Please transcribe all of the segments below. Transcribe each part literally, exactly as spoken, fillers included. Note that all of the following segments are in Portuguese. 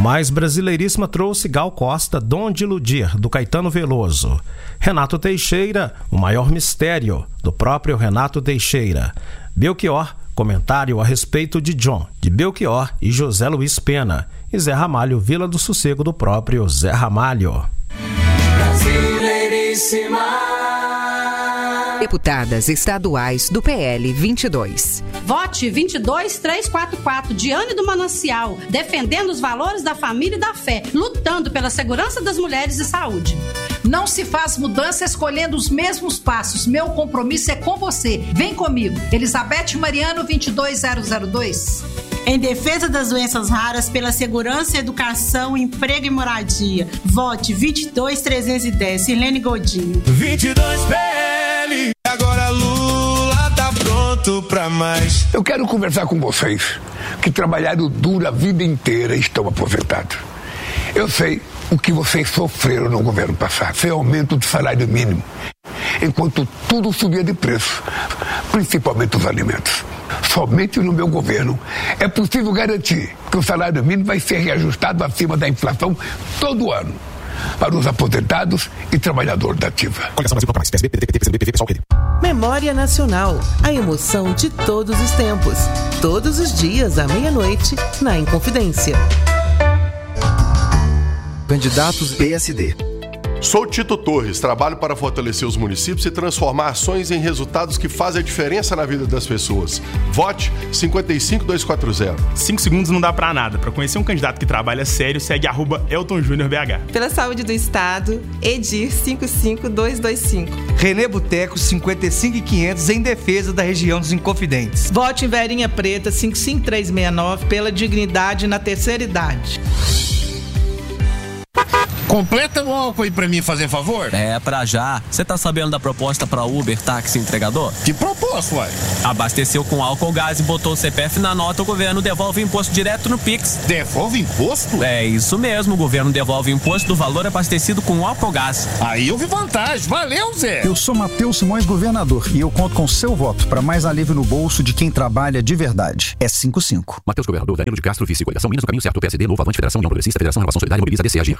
Mais Brasileiríssima trouxe Gal Costa, Dom de Iludir, do Caetano Veloso. Renato Teixeira, O Maior Mistério, do próprio Renato Teixeira. Belchior, comentário a respeito de John, de Belchior e José Luiz Pena. E Zé Ramalho, Vila do Sossego, do próprio Zé Ramalho. Brasileiríssima. Deputadas estaduais do P L vinte e dois. Vote vinte e dois trezentos e quarenta e quatro, Diane do Manancial, defendendo os valores da família e da fé, lutando pela segurança das mulheres e saúde. Não se faz mudança escolhendo os mesmos passos. Meu compromisso é com você. Vem comigo. Elizabeth Mariano, vinte e dois mil e dois. Em defesa das doenças raras, pela segurança, educação, emprego e moradia. Vote vinte e dois trezentos e dez, Sirlene Godinho. vinte e dois P L, agora Lula tá pronto pra mais. Eu quero conversar com vocês que trabalharam duro a vida inteira e estão aposentados. Eu sei o que vocês sofreram no governo passado, sem aumento do salário mínimo, enquanto tudo subia de preço, principalmente os alimentos. Somente no meu governo é possível garantir que o salário mínimo vai ser reajustado acima da inflação todo ano para os aposentados e trabalhadores da ativa. Memória Nacional, a emoção de todos os tempos. Todos os dias à meia-noite na Inconfidência. Candidatos P S D. Sou Tito Torres, trabalho para fortalecer os municípios e transformar ações em resultados que fazem a diferença na vida das pessoas. Vote cinco cinco dois quatro zero. Cinco segundos não dá pra nada. Para conhecer um candidato que trabalha sério, segue arroba Elton Júnior B H. Pela saúde do Estado, Edir cinco cinco dois dois cinco. Renê Boteco cinquenta e cinco mil e quinhentos em defesa da região dos Inconfidentes. Vote em Verinha Preta cinco cinco três seis nove pela dignidade na terceira idade. Completa o álcool aí pra mim, fazer favor? É, pra já. Você tá sabendo da proposta pra Uber, táxi entregador? Que proposta, uai? Abasteceu com álcool gás e botou o C P F na nota, o governo devolve o imposto direto no Pix. Devolve imposto? É isso mesmo, o governo devolve o imposto do valor abastecido com álcool gás. Aí eu vi vantagem. Valeu, Zé! Eu sou Matheus Simões, governador, e eu conto com seu voto para mais alívio no bolso de quem trabalha de verdade. É cinco cinco. Matheus Governador, Danilo de Castro, vice, coligação Minas no caminho certo, P S D, Novo Avante, Federação União Progressista, Federação Renovação Solidária, Mobiliza, D C, Agir.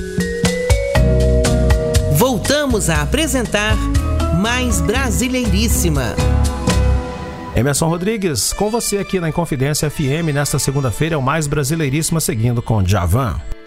Voltamos a apresentar Mais Brasileiríssima. Emerson Rodrigues, com você aqui na Inconfidência F M, nesta segunda-feira é o Mais Brasileiríssima, seguindo com Djavan.